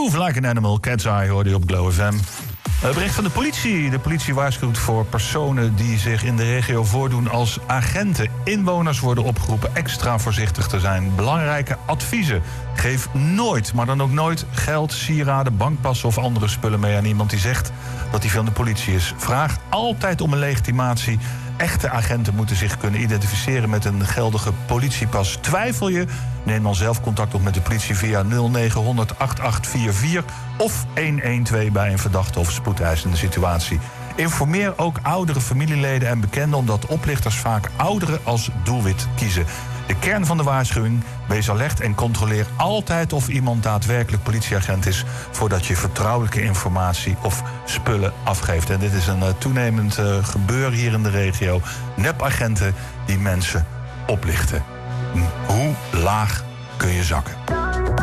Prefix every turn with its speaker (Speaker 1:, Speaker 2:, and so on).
Speaker 1: Move Like an Animal, Cat's Eye, hoorde je op Glow FM. Bericht van de politie. De politie waarschuwt voor personen die zich in de regio voordoen als agenten. Inwoners worden opgeroepen extra voorzichtig te zijn. Belangrijke adviezen. Geef nooit, maar dan ook nooit, geld, sieraden, bankpassen of andere spullen mee aan iemand die zegt dat hij van de politie is. Vraag altijd om een legitimatie. Echte agenten moeten zich kunnen identificeren met een geldige politiepas. Twijfel je? Neem dan zelf contact op met de politie via 0900 8844 of 112 bij een verdachte of spoedeisende situatie. Informeer ook oudere familieleden en bekenden, omdat oplichters vaak ouderen als doelwit kiezen. De kern van de waarschuwing: wees alert en controleer altijd of iemand daadwerkelijk politieagent is voordat je vertrouwelijke informatie of spullen afgeeft. En dit is een toenemend gebeuren hier in de regio. Nepagenten die mensen oplichten. Hoe laag kun je zakken?